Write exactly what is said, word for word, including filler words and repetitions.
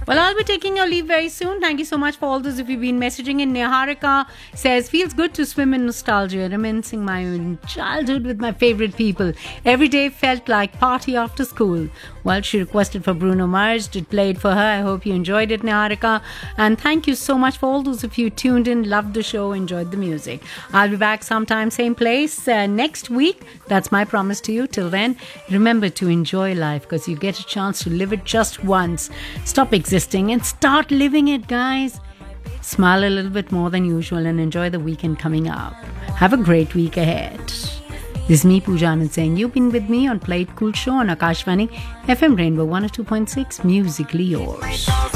Well, I'll be taking your leave very soon. Thank you so much for all those of you who've been messaging in. Niharika says, feels good to swim in nostalgia, reminiscing my own childhood with my favorite people. Every day felt like party after school. Well, she requested for Bruno Mars. Did play it for her. I hope you enjoyed it, Niharika. And thank you so much for all those of you tuned in, loved the show, enjoyed the music. I'll be back sometime, same place, uh, next week. That's my promise to you. Till then, remember to enjoy life because you get a chance to live it just once. Stop existing and start living it, guys. Smile a little bit more than usual and enjoy the weekend coming up. Have a great week ahead. This is me, Pooja Anand, saying you've been with me on Play It Cool Show on Akashvani F M Rainbow one oh two point six, musically yours.